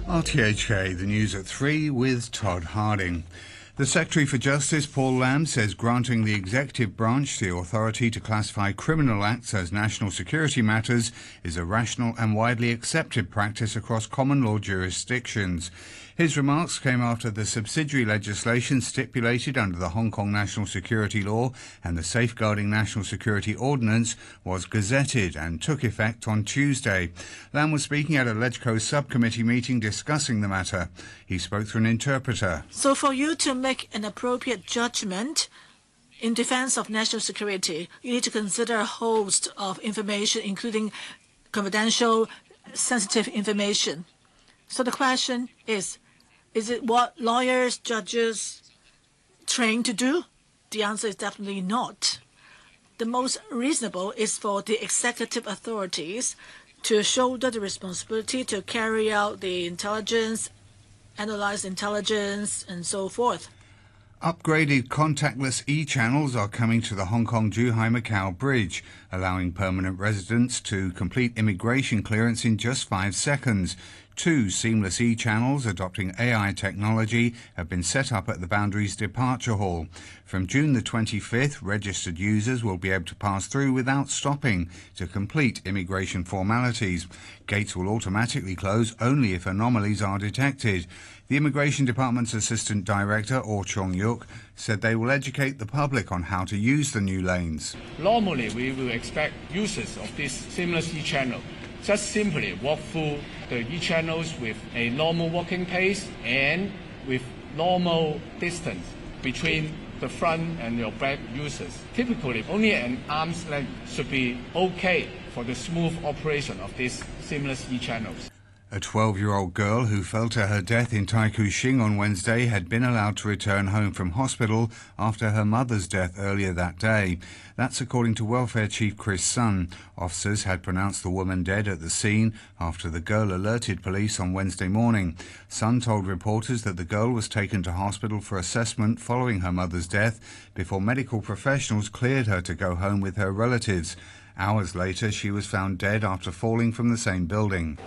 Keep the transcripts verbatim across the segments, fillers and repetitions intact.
R T H K, the news at three with Todd Harding. The Secretary for Justice, Paul Lam, says granting the executive branch the authority to classify criminal acts as national security matters is a rational and widely accepted practice across common law jurisdictions. His remarks came after the subsidiary legislation stipulated under the Hong Kong National Security Law and the Safeguarding National Security Ordinance was gazetted and took effect on Tuesday. Lam was speaking at a LegCo subcommittee meeting discussing the matter. He spoke through an interpreter. So for you to make an appropriate judgment in defense of national security, you need to consider a host of information, including confidential, sensitive information. So the question is, is it what lawyers, judges trained to do? The answer is definitely not. The most reasonable is for the executive authorities to shoulder the responsibility to carry out the intelligence, analyze intelligence, and so forth. Upgraded contactless e-channels are coming to the Hong Kong-Zhuhai-Macau Bridge, allowing permanent residents to complete immigration clearance in just five seconds. Two seamless e-channels adopting A I technology have been set up at the Boundaries Departure Hall. From June the twenty-fifth, registered users will be able to pass through without stopping to complete immigration formalities. Gates will automatically close only if anomalies are detected. The Immigration Department's Assistant Director, Or Chong Yuk, said they will educate the public on how to use the new lanes. Normally, we will expect users of this seamless e-channel just simply walk through the e-channels with a normal walking pace and with normal distance between the front and your back users. Typically, only an arm's length should be okay for the smooth operation of these seamless e-channels. A twelve-year-old girl who fell to her death in Taikoo Shing on Wednesday had been allowed to return home from hospital after her mother's death earlier that day. That's according to Welfare Chief Chris Sun. Officers had pronounced the woman dead at the scene after the girl alerted police on Wednesday morning. Sun told reporters that the girl was taken to hospital for assessment following her mother's death before medical professionals cleared her to go home with her relatives. Hours later, she was found dead after falling from the same building.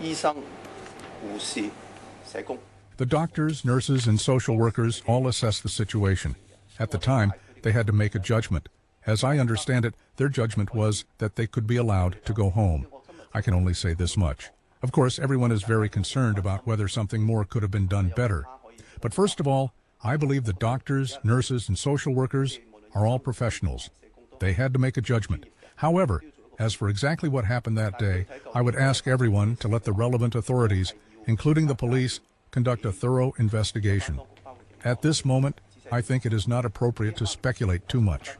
The doctors, nurses, and social workers all assessed the situation. At the time, they had to make a judgment. As I understand it, their judgment was that they could be allowed to go home. I can only say this much. Of course, everyone is very concerned about whether something more could have been done better. But first of all, I believe the doctors, nurses, and social workers are all professionals. They had to make a judgment. However, as for exactly what happened that day, I would ask everyone to let the relevant authorities, including the police, conduct a thorough investigation. At this moment, I think it is not appropriate to speculate too much.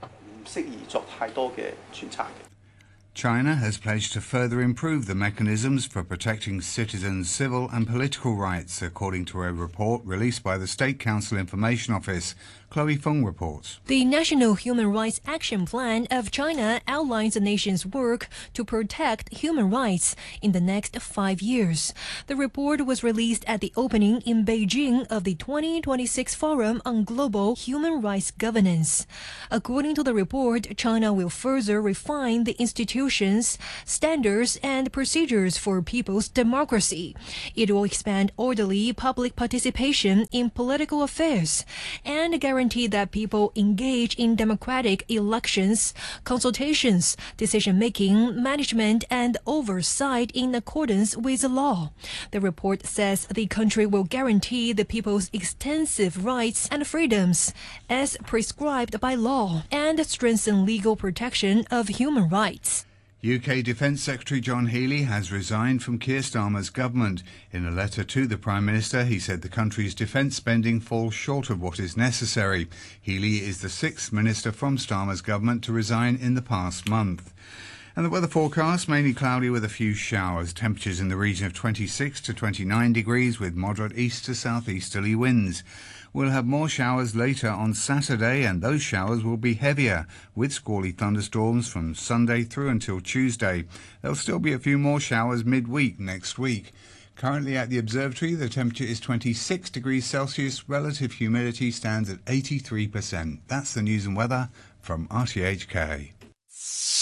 China has pledged to further improve the mechanisms for protecting citizens' civil and political rights, according to a report released by the State Council Information Office. Chloe Fung reports. The National Human Rights Action Plan of China outlines the nation's work to protect human rights in the next five years. The report was released at the opening in Beijing of the twenty twenty-six Forum on Global Human Rights Governance. According to the report, China will further refine the institutions, standards, and procedures for people's democracy. It will expand orderly public participation in political affairs and guarantee that people engage in democratic elections, consultations, decision-making, management, and oversight in accordance with the law. The report says the country will guarantee the people's extensive rights and freedoms as prescribed by law and strengthen legal protection of human rights. U K Defence Secretary John Healey has resigned from Keir Starmer's government. In a letter to the Prime Minister, he said the country's defence spending falls short of what is necessary. Healey is the sixth minister from Starmer's government to resign in the past month. And the weather forecast, mainly cloudy with a few showers. Temperatures in the region of twenty-six to twenty-nine degrees with moderate east to southeasterly winds. We'll have more showers later on Saturday, and those showers will be heavier, with squally thunderstorms from Sunday through until Tuesday. There'll still be a few more showers midweek next week. Currently at the observatory, the temperature is twenty-six degrees Celsius. Relative humidity stands at eighty-three percent. That's the news and weather from R T H K.